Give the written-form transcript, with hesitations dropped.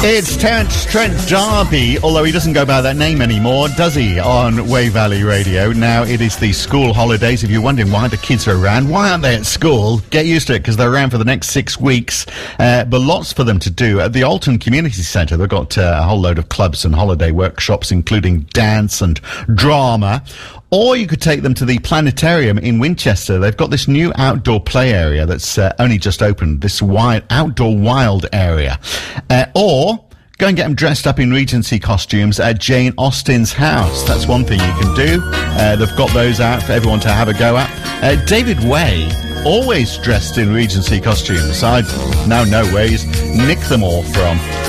It's Terence Trent D'Arby, although he doesn't go by that name anymore, does he, on Wave Valley Radio? Now, it is the school holidays. If you're wondering why the kids are around, why aren't they at school? Get used to it, because they're around for the next 6 weeks. But lots for them to do. At the Alton Community Centre, they've got a whole load of clubs and holiday workshops, including dance and drama. Or you could take them to the planetarium in Winchester. They've got this new outdoor play area that's only just opened, this outdoor wild area. Or go and get them dressed up in Regency costumes at Jane Austen's house. That's one thing you can do. They've got those out for everyone to have a go at. David Way, always dressed in Regency costumes. I now know where he's nicked them all from.